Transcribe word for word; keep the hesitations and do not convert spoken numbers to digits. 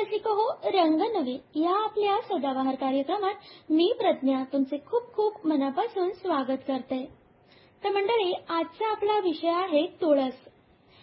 रसिक हो, रंग नवे या आपल्या सदाबहार कार्यक्रमात मी प्रज्ञा तुमचे खूप खूप मनापासून स्वागत करते. तर मंडळी, आजचा आपला विषय आहे तुळस.